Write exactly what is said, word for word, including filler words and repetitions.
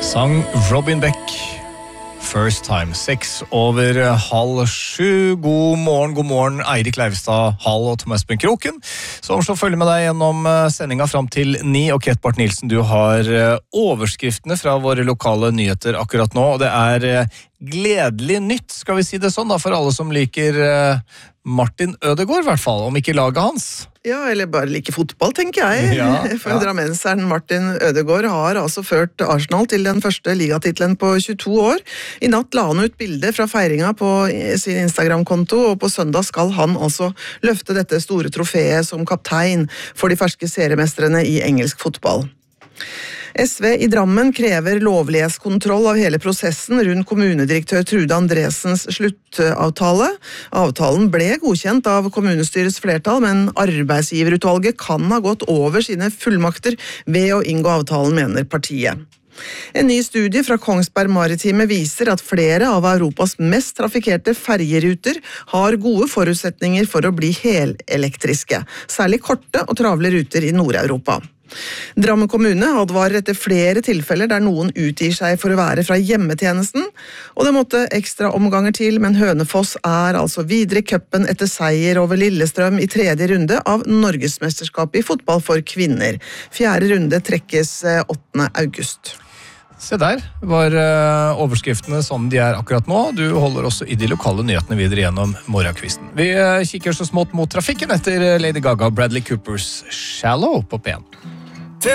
Sang Robin Beck, First Time. Seks over halv sju. God morgen, god morgen, Eirik Leivestad, Hall og Tom Espen Kroken, som skal følge med deg gjennom sendinga fram til ni. Og Kate Barth Nilsen, du har overskriftene fra våre lokale nyheter akkurat nå, og det er gledelig nytt, skal vi si det sånn da, for alle som liker Martin Ødegaard i hvert fall, om ikke laget hans. Ja, eller bare like fotball, tenker jeg. Ja, for ja. drammenseren Martin Ødegaard har altså ført Arsenal til den første ligatitlen på tjueto år. I natt la han ut bilder fra feiringa på sin Instagram-konto, og på søndag skal han altså løfte dette store trofeet som kaptein for de ferske seriemestrene i engelsk fotball. S V i Drammen krever lovlighetskontroll av hele prosessen rundt kommunedirektør Trude Andresens sluttavtale. Avtalen ble godkjent av kommunestyrets flertall, men arbeidsgiverutvalget kan ha gått over sine fullmakter ved å inngå avtalen, mener partiet. En ny studie fra Kongsberg Maritime viser at flere av Europas mest trafikkerte ferjeruter har gode forutsetninger for å bli helelektriske, særlig korte og travle ruter i Nord-Europa. Drammen kommune advarer etter flere tilfeller der noen utgir seg for å være fra hjemmetjenesten, og det måtte ekstra omganger til, men Hønefoss er altså videre i cupen etter seier over Lillestrøm i tredje runde av Norgesmesterskapet i fotball for kvinner. Fjerde runde trekkes åttende august. Se der var overskriftene som de er akkurat nå. Du holder også i de lokale nyhetene videre gjennom morgenkvisten. Vi kikker så smått mot trafikken etter Lady Gaga og Bradley Coopers Shallow på P en.